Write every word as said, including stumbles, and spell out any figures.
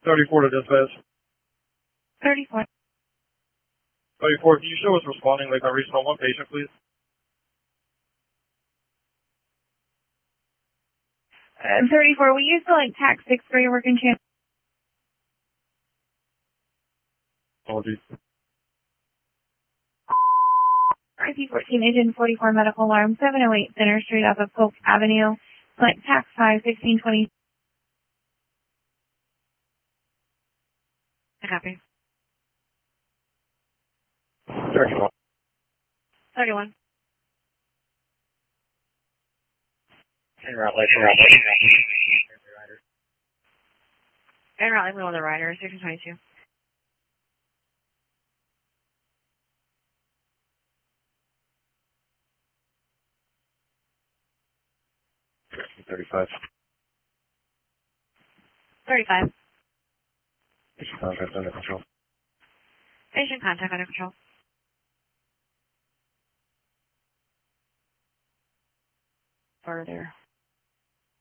thirty-four to dispatch. thirty-four. thirty-four, can you show us responding like a regional one patient, please? Uh, thirty-four, we use the like tax six for your working channel. Apologies. I P fourteen, Agent forty-four, Medical Alarm, seven oh eight Center Street off of Polk Avenue, select tax five, sixteen twenty. I copy. thirty-one. thirty-one. En route, light, en route, En route, I'm on the rider, sixteen twenty-two. thirty-five. thirty-five. Patient contact under control. Patient contact under control. Further.